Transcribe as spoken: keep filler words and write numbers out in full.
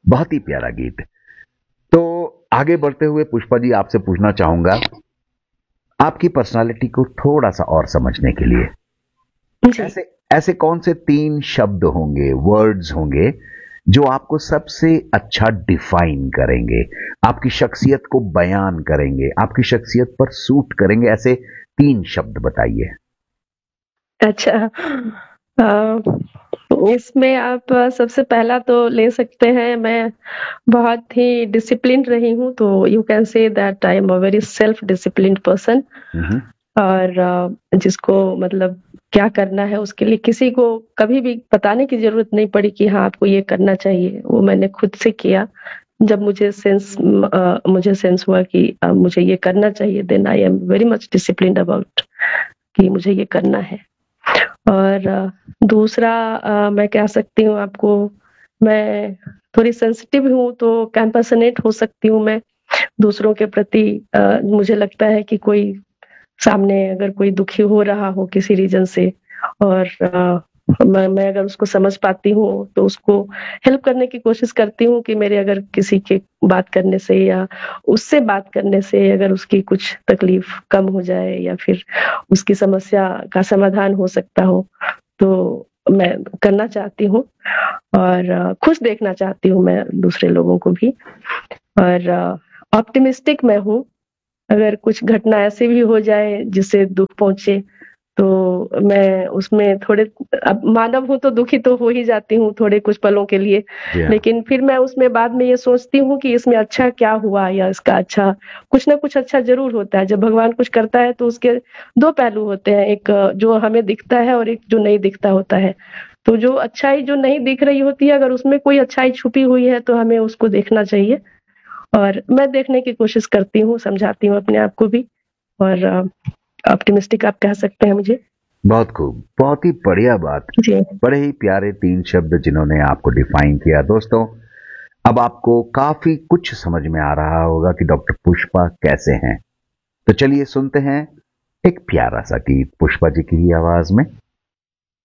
बहुत ही प्यारा गीत। तो आगे बढ़ते हुए पुष्पा जी आपसे पूछना चाहूंगा, आपकी पर्सनालिटी को थोड़ा सा और समझने के लिए जी। ऐसे ऐसे कौन से तीन शब्द होंगे, वर्ड्स होंगे जो आपको सबसे अच्छा डिफाइन करेंगे, आपकी शख्सियत को बयान करेंगे, आपकी शख्सियत पर सूट करेंगे? ऐसे तीन शब्द बताइए। अच्छा, अ, इसमें आप सबसे पहला तो ले सकते हैं, मैं बहुत ही डिसिप्लिन्ड रही हूँ, तो you can say that I am a very self disciplined person. हम्म। और अ, जिसको मतलब क्या करना है उसके लिए किसी को कभी भी बताने की जरूरत नहीं पड़ी कि हाँ आपको ये करना चाहिए, वो मैंने खुद से किया। जब मुझे सेंस मुझे सेंस हुआ कि अ, मुझे ये करना चाहिए, then I am very much disciplined about कि मुझे ये करना है। और अ, दूसरा, अ, मैं कह सकती हूँ आपको, मैं थोड़ी सेंसिटिव हूँ, तो कंपैशनेट हो सकती हूँ मैं दूसरों के प्रति। अ, मुझे लगता है कि कोई सामने अगर कोई दुखी हो रहा हो किसी रीजन से, और अ, मैं मैं अगर उसको समझ पाती हूँ तो उसको हेल्प करने की कोशिश करती हूँ कि मेरे अगर किसी के बात करने से या उससे बात करने से अगर उसकी कुछ तकलीफ कम हो जाए या फिर उसकी समस्या का समाधान हो सकता हो, तो मैं करना चाहती हूँ। और अ, खुश देखना चाहती हूँ मैं दूसरे लोगों को भी। और ऑप्टिमिस्टिक मैं हूँ। अगर कुछ घटना ऐसी भी हो जाए जिससे दुःख पहुँचे, तो मैं उसमें थोड़े, अब मानव हूँ तो दुखी तो हो ही जाती हूँ थोड़े कुछ पलों के लिए, जी हाँ। लेकिन फिर मैं उसमें बाद में ये सोचती हूँ कि इसमें अच्छा क्या हुआ, या इसका अच्छा कुछ ना कुछ अच्छा ज़रूर होता है। जब भगवान कुछ करता है तो उसके दो पहलू होते हैं, एक अ, जो हमें दिखता है और एक जो नहीं दिखता होता है। तो जो अच्छाई जो नहीं दिख रही होती है, अगर उसमें कोई अच्छाई छुपी हुई है तो हमें उसको देखना चाहिए। और मैं देखने की कोशिश करती हूँ, समझाती हूँ अपने आप को भी। और ऑप्टिमिस्टिक आप कह सकते हैं मुझे। बहुत खूब, बहुत ही बढ़िया बात। जी। बड़े ही प्यारे तीन शब्द जिन्होंने आपको डिफाइन किया। दोस्तों, अब आपको काफी कुछ समझ में आ रहा होगा कि डॉक्टर पुष्पा कैसे हैं। तो चलिए सुनते हैं एक प्यारा सा गीत पुष्पा जी की ही आवाज में।